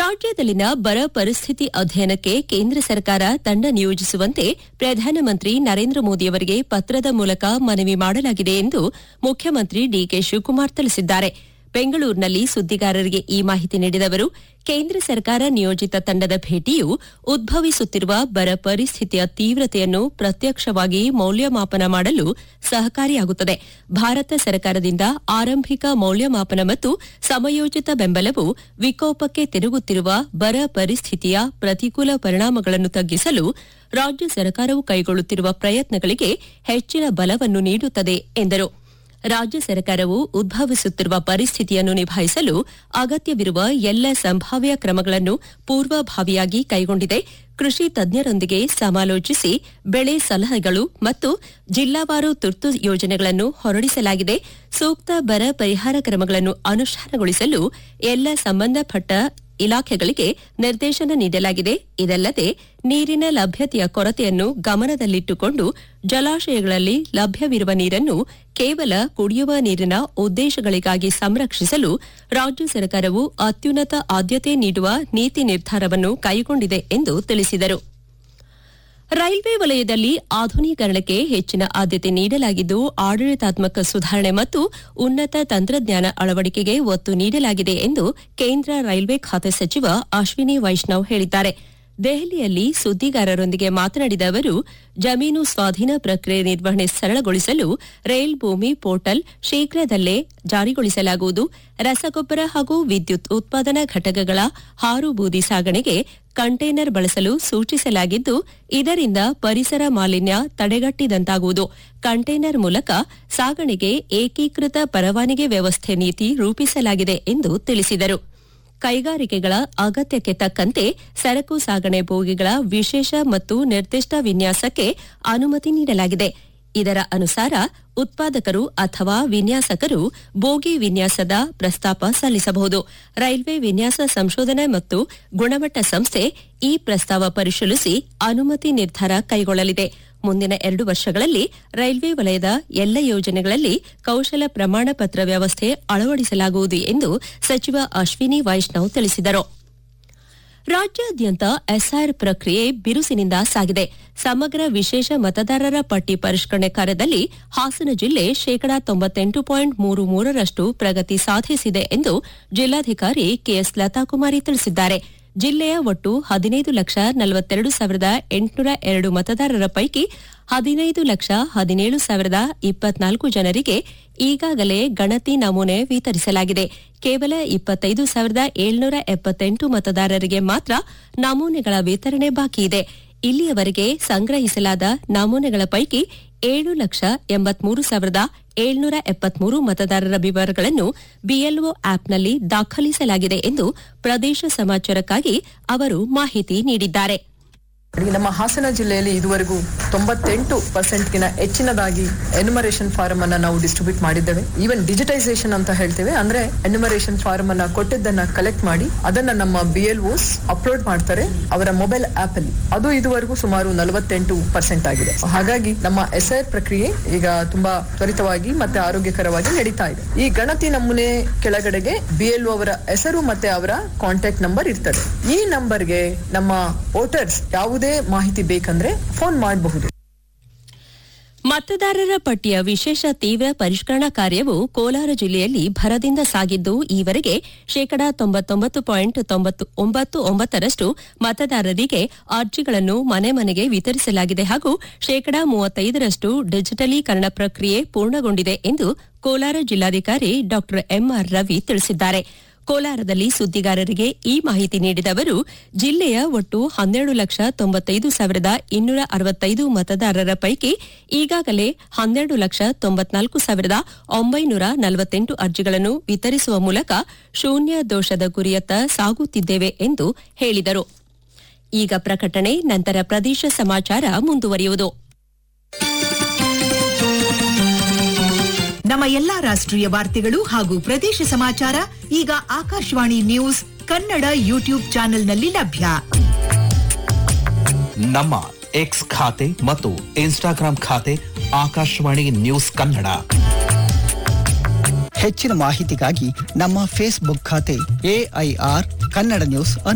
ರಾಜ್ಯದಲ್ಲಿನ ಬರ ಪರಿಸ್ಥಿತಿ ಅಧ್ಯಯನಕ್ಕೆ ಕೇಂದ್ರ ಸರ್ಕಾರ ತಂಡ ನಿಯೋಜಿಸುವಂತೆ ಪ್ರಧಾನಮಂತ್ರಿ ನರೇಂದ್ರ ಮೋದಿಯವರಿಗೆ ಪತ್ರದ ಮೂಲಕ ಮನವಿ ಮಾಡಲಾಗಿದೆ ಎಂದು ಮುಖ್ಯಮಂತ್ರಿ ಡಿಕೆ ಶಿವಕುಮಾರ್ ತಿಳಿಸಿದ್ದಾರೆ. ಬೆಂಗಳೂರಿನಲ್ಲಿ ಸುದ್ದಿಗಾರರಿಗೆ ಈ ಮಾಹಿತಿ ನೀಡಿದ ಅವರು, ಕೇಂದ್ರ ಸರ್ಕಾರ ನಿಯೋಜಿತ ತಂಡದ ಭೇಟಿಯು ಉದ್ಭವಿಸುತ್ತಿರುವ ಬರ ಪರಿಸ್ಥಿತಿಯ ತೀವ್ರತೆಯನ್ನು ಪ್ರತ್ಯಕ್ಷವಾಗಿ ಮೌಲ್ಯಮಾಪನ ಮಾಡಲು ಸಹಕಾರಿಯಾಗುತ್ತದೆ. ಭಾರತ ಸರ್ಕಾರದಿಂದ ಆರಂಭಿಕ ಮೌಲ್ಯಮಾಪನ ಮತ್ತು ಸಮಯೋಚಿತ ಬೆಂಬಲವು ವಿಕೋಪಕ್ಕೆ ತಿರುಗುತ್ತಿರುವ ಬರ ಪರಿಸ್ಥಿತಿಯ ಪ್ರತಿಕೂಲ ಪರಿಣಾಮಗಳನ್ನು ತಗ್ಗಿಸಲು ರಾಜ್ಯ ಸರ್ಕಾರವು ಕೈಗೊಳ್ಳುತ್ತಿರುವ ಪ್ರಯತ್ನಗಳಿಗೆ ಹೆಚ್ಚಿನ ಬಲವನ್ನು ನೀಡುತ್ತದೆ ಎಂದರು. ರಾಜ್ಯ ಸರ್ಕಾರವು ಉದ್ಭವಿಸುತ್ತಿರುವ ಪರಿಸ್ಥಿತಿಯನ್ನು ನಿಭಾಯಿಸಲು ಅಗತ್ಯವಿರುವ ಎಲ್ಲ ಸಂಭಾವ್ಯ ಕ್ರಮಗಳನ್ನು ಪೂರ್ವಭಾವಿಯಾಗಿ ಕೈಗೊಂಡಿದೆ. ಕೃಷಿ ತಜ್ಞರೊಂದಿಗೆ ಸಮಾಲೋಚಿಸಿ ಬೆಳೆ ಸಲಹೆಗಳು ಮತ್ತು ಜಿಲ್ಲಾವಾರು ತುರ್ತು ಯೋಜನೆಗಳನ್ನು ಹೊರಡಿಸಲಾಗಿದೆ. ಸೂಕ್ತ ಬರ ಪರಿಹಾರ ಕ್ರಮಗಳನ್ನು ಅನುಷ್ಠಾನಗೊಳಿಸಲು ಎಲ್ಲ ಸಂಬಂಧಪಟ್ಟ ಇಲಾಖೆಗಳಿಗೆ ನಿರ್ದೇಶನ ನೀಡಲಾಗಿದೆ. ಇದಲ್ಲದೆ ನೀರಿನ ಲಭ್ಯತೆಯ ಕೊರತೆಯನ್ನು ಗಮನದಲ್ಲಿಟ್ಟುಕೊಂಡು ಜಲಾಶಯಗಳಲ್ಲಿ ಲಭ್ಯವಿರುವ ನೀರನ್ನು ಕೇವಲ ಕುಡಿಯುವ ನೀರಿನ ಉದ್ದೇಶಗಳಿಗಾಗಿ ಸಂರಕ್ಷಿಸಲು ರಾಜ್ಯ ಸರ್ಕಾರವು ಅತ್ಯುನ್ನತ ಆದ್ಯತೆ ನೀಡುವ ನೀತಿ ನಿರ್ಧಾರವನ್ನು ಕೈಗೊಂಡಿದೆ ಎಂದು ತಿಳಿಸಿದರು. ರೈಲ್ವೆ ವಲಯದಲ್ಲಿ ಆಧುನೀಕರಣಕ್ಕೆ ಹೆಚ್ಚಿನ ಆದ್ಯತೆ ನೀಡಲಾಗಿದ್ದು, ಆಡಳಿತಾತ್ಮಕ ಸುಧಾರಣೆ ಮತ್ತು ಉನ್ನತ ತಂತ್ರಜ್ಞಾನ ಅಳವಡಿಕೆಗೆ ಒತ್ತು ನೀಡಲಾಗಿದೆ ಎಂದು ಕೇಂದ್ರ ರೈಲ್ವೆ ಖಾತೆ ಸಚಿವ ಅಶ್ವಿನಿ ವೈಷ್ಣವ್ ಹೇಳಿದ್ದಾರೆ. ದೆಹಲಿಯಲ್ಲಿ ಸುದ್ದಿಗಾರರೊಂದಿಗೆ ಮಾತನಾಡಿದ ಅವರು, ಜಮೀನು ಸ್ವಾಧೀನ ಪ್ರಕ್ರಿಯೆ ನಿರ್ವಹಣೆ ಸರಳಗೊಳಿಸಲು ರೈಲ್ ಭೂಮಿ ಪೋರ್ಟಲ್ ಶೀಘ್ರದಲ್ಲೇ ಜಾರಿಗೊಳಿಸಲಾಗುವುದು. ರಸಗೊಬ್ಬರ ಹಾಗೂ ವಿದ್ಯುತ್ ಉತ್ಪಾದನಾ ಘಟಕಗಳ ಹಾರು ಬೂದಿ ಸಾಗಣೆಗೆ ಕಂಟೈನರ್ ಬಳಸಲು ಸೂಚಿಸಲಾಗಿದ್ದು, ಇದರಿಂದ ಪರಿಸರ ಮಾಲಿನ್ಯ ತಡೆಗಟ್ಟಿದಂತಾಗುವುದು. ಕಂಟೈನರ್ ಮೂಲಕ ಸಾಗಣೆಗೆ ಏಕೀಕೃತ ಪರವಾನಗಿ ವ್ಯವಸ್ಥೆ ನೀತಿ ರೂಪಿಸಲಾಗಿದೆ ಎಂದು ತಿಳಿಸಿದರು. ಕೈಗಾರಿಕೆಗಳ ಅಗತ್ಯಕ್ಕೆ ತಕ್ಕಂತೆ ಸರಕು ಸಾಗಣೆ ಬೋಗಿಗಳ ವಿಶೇಷ ಮತ್ತು ನಿರ್ದಿಷ್ಟ ವಿನ್ಯಾಸಕ್ಕೆ ಅನುಮತಿ ನೀಡಲಾಗಿದೆ. ಇದರ ಅನುಸಾರ ಉತ್ಪಾದಕರು ಅಥವಾ ವಿನ್ಯಾಸಕರು ಬೋಗಿ ವಿನ್ಯಾಸದ ಪ್ರಸ್ತಾಪ ಸಲ್ಲಿಸಬಹುದು. ರೈಲ್ವೆ ವಿನ್ಯಾಸ ಸಂಶೋಧನೆ ಮತ್ತು ಗುಣಮಟ್ಟ ಸಂಸ್ಥೆ ಈ ಪ್ರಸ್ತಾವ ಪರಿಶೀಲಿಸಿ ಅನುಮತಿ ನಿರ್ಧಾರ ಕೈಗೊಳ್ಳಲಿದೆ. ಮುಂದಿನ 2 ವರ್ಷಗಳಲ್ಲಿ ರೈಲ್ವೆ ವಲಯದ ಎಲ್ಲ ಯೋಜನೆಗಳಲ್ಲಿ ಕೌಶಲ ಪ್ರಮಾಣ ಪತ್ರ ವ್ಯವಸ್ಥೆ ಅಳವಡಿಸಲಾಗುವುದು ಎಂದು ಸಚಿವ ಅಶ್ವಿನಿ ವೈಷ್ಣವ್ ತಿಳಿಸಿದರು. ರಾಜ್ಯಾದ್ಯಂತ ಎಸ್ಐಆರ್ ಪ್ರಕ್ರಿಯೆ ಬಿರುಸಿನಿಂದ ಸಾಗಿದೆ. ಸಮಗ್ರ ವಿಶೇಷ ಮತದಾರರ ಪಟ್ಟಿ ಪರಿಷ್ಕರಣೆ ಕಾರ್ಯದಲ್ಲಿ ಹಾಸನ ಜಿಲ್ಲೆ 98.33% ಪ್ರಗತಿ ಸಾಧಿಸಿದೆ ಎಂದು ಜಿಲ್ಲಾಧಿಕಾರಿ ಕೆಎಸ್ ಲತಾಕುಮಾರಿ ತಿಳಿಸಿದ್ದಾರೆ. ಜಿಲ್ಲೆಯ ಒಟ್ಟು 15,42,802 ಮತದಾರರ ಪೈಕಿ 15,17,024 ಜನರಿಗೆ ಈಗಾಗಲೇ ಗಣತಿ ನಮೂನೆ ವಿತರಿಸಲಾಗಿದೆ. ಕೇವಲ 25,778 ಮತದಾರರಿಗೆ ಮಾತ್ರ ನಮೂನೆಗಳ ವಿತರಣೆ ಬಾಕಿಯಿದೆ. ಇಲ್ಲಿಯವರೆಗೆ ಸಂಗ್ರಹಿಸಲಾದ ನಮೂನೆಗಳ ಪೈಕಿ 7,83,773 ಮತದಾರರ ವಿವರಗಳನ್ನು ಬಿಎಲ್ಒ ಆಪ್ನಲ್ಲಿ ದಾಖಲಿಸಲಾಗಿದೆ ಎಂದು ಪ್ರದೇಶ ಸಮಾಚಾರಕ್ಕಾಗಿ ಅವರು ಮಾಹಿತಿ ನೀಡಿದ್ದಾರೆ. ನಮ್ಮ ಹಾಸನ ಜಿಲ್ಲೆಯಲ್ಲಿ ಇದುವರೆಗೂ 98% ಹೆಚ್ಚಿನದಾಗಿ ಎನ್ಯುಮರೇಷನ್ ಫಾರಂ ಅನ್ನ ನಾವು ಡಿಸ್ಟ್ರಿಬ್ಯೂಟ್ ಮಾಡಿದ್ದೇವೆ. ಈವನ್ ಡಿಜಿಟೈಸೇಷನ್ ಅಂತ ಹೇಳ್ತೇವೆ, ಅಂದ್ರೆ ಎನ್ಯುಮರೇಷನ್ ಫಾರಂ ಅನ್ನ ಕೊಟ್ಟಿದ್ದನ್ನ ಕಲೆಕ್ಟ್ ಮಾಡಿ ಅದನ್ನ ನಮ್ಮ ಬಿಎಲ್ಒಸ್ ಅಪ್ಲೋಡ್ ಮಾಡ್ತಾರೆ ಅವರ ಮೊಬೈಲ್ ಆಪ್ ಅಲ್ಲಿ. ಅದು ಇದುವರೆಗೂ ಸುಮಾರು 48% ಆಗಿದೆ. ಹಾಗಾಗಿ ನಮ್ಮ ಎಸ್ಐಆರ್ ಪ್ರಕ್ರಿಯೆ ಈಗ ತುಂಬಾ ತ್ವರಿತವಾಗಿ ಮತ್ತೆ ಆರೋಗ್ಯಕರವಾಗಿ ನಡೀತಾ ಇದೆ. ಈ ಗಣತಿ ನಮೂನೆ ಕೆಳಗಡೆಗೆ ಬಿಎಲ್ಒ ಅವರ ಹೆಸರು ಮತ್ತೆ ಅವರ ಕಾಂಟ್ಯಾಕ್ಟ್ ನಂಬರ್ ಇರ್ತದೆ. ಈ ನಂಬರ್ಗೆ ನಮ್ಮ ವೋಟರ್ಸ್ ಯಾವುದೇ ಮಾಹಿತಿ ಬೇಕಂದ್ರೆ ಫೋನ್ ಮಾಡಬಹುದು. ಮತದಾರರ ಪಟ್ಟಿಯ ವಿಶೇಷ ತೀವ್ರ ಪರಿಷ್ಕರಣಾ ಕಾರ್ಯವು ಕೋಲಾರ ಜಿಲ್ಲೆಯಲ್ಲಿ ಭರದಿಂದ ಸಾಗಿದ್ದು, ಈವರೆಗೆ 99.99% ಮತದಾರರಿಗೆ ಅರ್ಜಿಗಳನ್ನು ಮನೆ ಮನೆಗೆ ವಿತರಿಸಲಾಗಿದೆ ಹಾಗೂ 35% ಡಿಜಿಟಲೀಕರಣ ಪ್ರಕ್ರಿಯೆ ಪೂರ್ಣಗೊಂಡಿದೆ ಎಂದು ಕೋಲಾರ ಜಿಲ್ಲಾಧಿಕಾರಿ ಡಾ ಎಂಆರ್ ರವಿ ತಿಳಿಸಿದ್ದಾರೆ. ಕೋಲಾರದಲ್ಲಿ ಸುದ್ದಿಗಾರರಿಗೆ ಈ ಮಾಹಿತಿ ನೀಡಿದ ಅವರು, ಜಿಲ್ಲೆಯ ಒಟ್ಟು 12,95,265 ಮತದಾರರ ಪೈಕಿ ಈಗಾಗಲೇ 12,94,948 ಅರ್ಜಿಗಳನ್ನು ವಿತರಿಸುವ ಮೂಲಕ ಶೂನ್ಯ ದೋಷದ ಗುರಿಯತ್ತ ಸಾಗುತ್ತಿದ್ದೇವೆ ಎಂದು ಹೇಳಿದರು. ಈಗ ಪ್ರಕಟಣೆ, ನಂತರ ಪ್ರದೇಶ ಸಮಾಚಾರ ಮುಂದುವರಿಯುವುದು. ನಮ್ಮ ಎಲ್ಲಾ ರಾಷ್ಟ್ರೀಯ ವಾರ್ತೆಗಳು ಹಾಗೂ ಪ್ರದೇಶ ಸಮಾಚಾರ ಈಗ ಆಕಾಶವಾಣಿ ನ್ಯೂಸ್ ಕನ್ನಡ ಯೂಟ್ಯೂಬ್ ಚಾನೆಲ್ನಲ್ಲಿ ಲಭ್ಯ. ನಮ್ಮ ಎಕ್ಸ್ ಖಾತೆ ಮತ್ತು ಇನ್ಸ್ಟಾಗ್ರಾಂ ಖಾತೆ ಆಕಾಶವಾಣಿ ನ್ಯೂಸ್ ಕನ್ನಡ. ಹೆಚ್ಚಿನ ಮಾಹಿತಿಗಾಗಿ ನಮ್ಮ ಫೇಸ್ಬುಕ್ ಖಾತೆ AIR ಕನ್ನಡ ನ್ಯೂಸ್